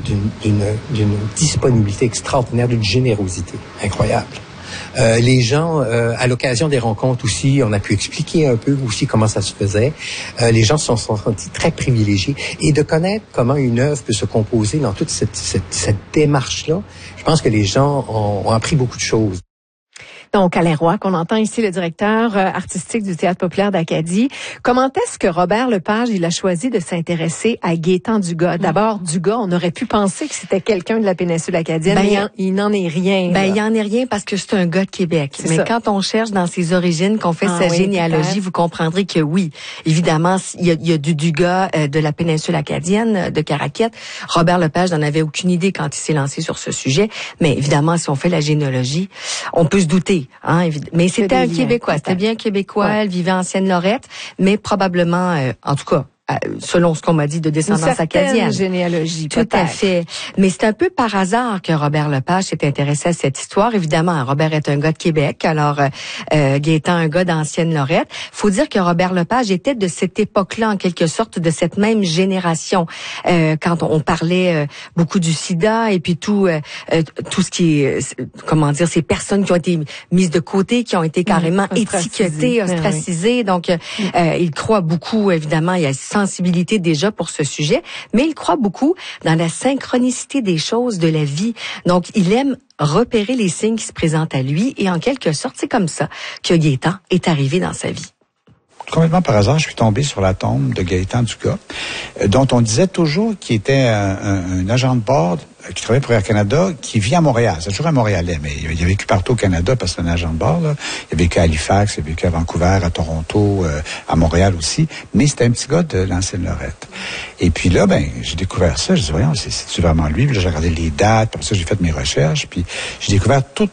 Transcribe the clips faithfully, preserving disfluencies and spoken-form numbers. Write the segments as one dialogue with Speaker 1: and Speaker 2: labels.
Speaker 1: d'une, d'une, d'une disponibilité extraordinaire, d'une générosité incroyable. Euh, les gens, euh, à l'occasion des rencontres aussi, on a pu expliquer un peu aussi comment ça se faisait. Euh, les gens se sont sentis très privilégiés. Et de connaître comment une œuvre peut se composer dans toute cette, cette, cette démarche-là, je pense que les gens ont, ont appris beaucoup de choses.
Speaker 2: Donc, Alain Roy, qu'on entend ici, le directeur artistique du Théâtre populaire d'Acadie. Comment est-ce que Robert Lepage, il a choisi de s'intéresser à Gaétan Dugas? D'abord, Dugas, on aurait pu penser que c'était quelqu'un de la péninsule acadienne, ben, mais il, il n'en est rien.
Speaker 3: Ben, là. il n'en est rien parce que c'est un gars de Québec. C'est mais ça. Quand on cherche dans ses origines, qu'on fait ah, sa oui, généalogie, peut-être. Vous comprendrez que oui, évidemment, il y a, il y a du Dugas euh, de la péninsule acadienne, de Caraquette. Robert Lepage n'en avait aucune idée quand il s'est lancé sur ce sujet, mais évidemment, si on fait la généalogie, on peut se douter. Hein, mais c'était un Québécois, c'était bien Québécois, ouais. Elle vivait en Sienne-Lorette, mais probablement, euh, en tout cas, selon ce qu'on m'a dit, de descendance acadienne.
Speaker 2: Une généalogie,
Speaker 3: tout à fait. Mais c'est un peu par hasard que Robert Lepage s'est intéressé à cette histoire. Évidemment, Robert est un gars de Québec, alors euh, Gaétan un gars d'ancienne Lorette. Faut dire que Robert Lepage était de cette époque-là, en quelque sorte, de cette même génération. Euh, quand on parlait euh, beaucoup du sida et puis tout, euh, tout ce qui est, comment dire, ces personnes qui ont été mises de côté, qui ont été carrément mmh, étiquetées, ostracisées. Oui. Donc, euh, mmh. il croit beaucoup, évidemment, il y a sensibilité déjà pour ce sujet, mais il croit beaucoup dans la synchronicité des choses de la vie. Donc, il aime repérer les signes qui se présentent à lui et en quelque sorte, c'est comme ça que Gaétan est arrivé dans sa vie.
Speaker 4: Complètement par hasard, je suis tombé sur la tombe de Gaétan Dugas, dont on disait toujours qu'il était un, un, un agent de bord qui travaillait pour Air Canada, qui vit à Montréal. C'est toujours un Montréalais, mais il a vécu partout au Canada parce que c'est un agent de bord. Là. Il a vécu à Halifax, il a vécu à Vancouver, à Toronto, euh, à Montréal aussi. Mais c'était un petit gars de l'ancienne Lorette. Et puis là, ben, j'ai découvert ça. Je dis, voyons, c'est, c'est-tu vraiment lui? Puis là, j'ai regardé les dates, puis ça, j'ai fait mes recherches, puis j'ai découvert tout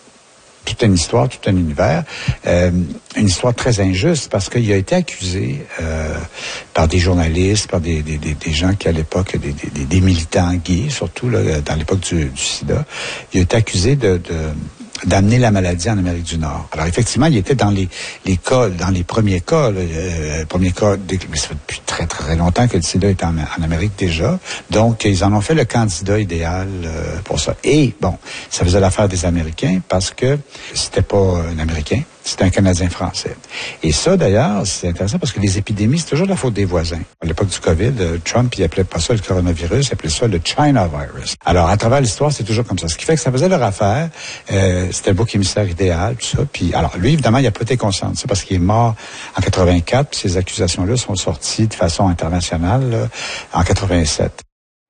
Speaker 4: toute une histoire, tout un univers, euh, une histoire très injuste parce qu'il a été accusé euh, par des journalistes, par des, des, des, des gens qui à l'époque, des, des, des militants gays, surtout là, dans l'époque du, du sida, il a été accusé de, de d'amener la maladie en Amérique du Nord. Alors effectivement, il était dans les, les cas, dans les premiers cas, le euh, premier cas, mais ça fait depuis très très longtemps que le sida est en, en Amérique déjà. Donc ils en ont fait le candidat idéal euh, pour ça. Et bon, ça faisait l'affaire des Américains parce que c'était pas un Américain, c'était un Canadien français. Et ça d'ailleurs, c'est intéressant parce que les épidémies, c'est toujours la faute des voisins. À l'époque du COVID, Trump, il appelait pas ça le coronavirus, il appelait ça le China virus. Alors à travers l'histoire, c'est toujours comme ça. Ce qui fait que ça faisait leur affaire. Euh, c'était le bouc émissaire idéal, tout ça. Puis, alors, lui, évidemment, il a pas été conscient de ça parce qu'il est mort en quatre-vingt-quatre, puis ces accusations-là sont sorties de façon internationale là, en quatre-vingt-sept.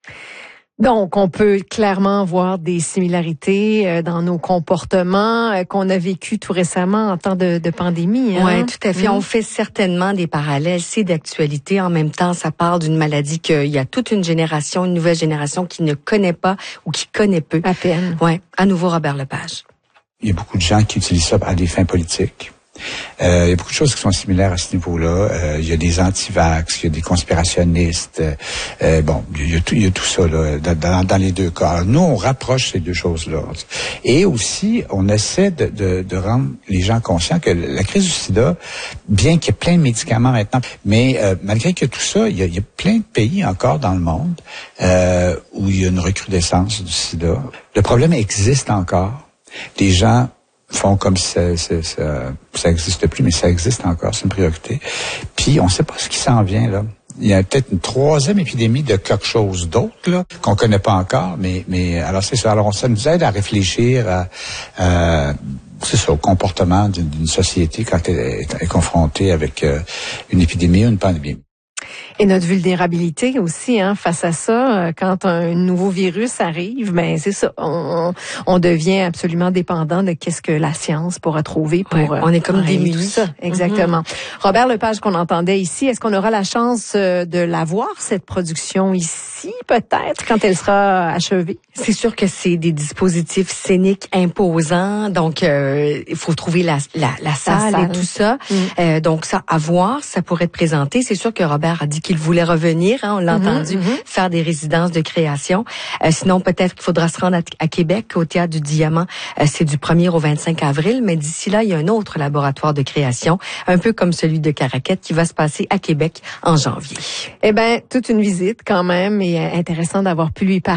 Speaker 2: Donc, on peut clairement voir des similarités euh, dans nos comportements euh, qu'on a vécu tout récemment en temps de, de pandémie. Hein?
Speaker 3: Oui, tout à fait. Mmh. On fait certainement des parallèles. C'est d'actualité. En même temps, ça parle d'une maladie qu'il y a toute une génération, une nouvelle génération qui ne connaît pas ou qui connaît peu.
Speaker 2: À peine.
Speaker 3: Oui, à nouveau Robert Lepage.
Speaker 4: Il y a beaucoup de gens qui utilisent ça à des fins politiques. Euh, il y a beaucoup de choses qui sont similaires à ce niveau-là. Euh, il y a des anti-vax, il y a des conspirationnistes. Euh, bon, il y a tout, il y a tout ça là, dans, dans les deux cas. Alors, nous, on rapproche ces deux choses-là. Et aussi, on essaie de, de, de rendre les gens conscients que la crise du sida, bien qu'il y ait plein de médicaments maintenant, mais euh, malgré que tout ça, il y, a, il y a plein de pays encore dans le monde euh, où il y a une recrudescence du sida. Le problème existe encore. Les gens font comme si ça, ça, ça, ça existe plus, mais ça existe encore, c'est une priorité. Puis, on ne sait pas ce qui s'en vient, là. Il y a peut-être une troisième épidémie de quelque chose d'autre, là, qu'on connaît pas encore, mais, mais, alors c'est ça. Alors, ça nous aide à réfléchir à, à c'est ça, au comportement d'une, d'une société quand elle est, est confrontée avec euh, une épidémie ou une pandémie.
Speaker 2: Et notre vulnérabilité aussi, hein, face à ça, quand un nouveau virus arrive, ben c'est ça, on, on devient absolument dépendant de qu'est-ce que la science pourra trouver pour.
Speaker 3: Ouais, on est comme démunis.
Speaker 2: Ça, exactement. Mm-hmm. Robert Lepage qu'on entendait ici, est-ce qu'on aura la chance de la voir cette production ici, peut-être, quand elle sera achevée?
Speaker 3: C'est sûr que c'est des dispositifs scéniques imposants, donc euh, il faut trouver la la, la, salle, la salle et tout ça. Mm. Euh, donc ça, à voir, ça pourrait être présenté. C'est sûr que Robert a dit qu'il voulait revenir, hein, on l'a mm-hmm, entendu, mm-hmm. faire des résidences de création. Euh, sinon, peut-être qu'il faudra se rendre à, à Québec, au Théâtre du Diamant. Euh, c'est du premier au vingt-cinq avril, mais d'ici là, il y a un autre laboratoire de création, un peu comme celui de Caraquette, qui va se passer à Québec en janvier.
Speaker 2: Eh ben, toute une visite quand même, et intéressant d'avoir pu lui parler.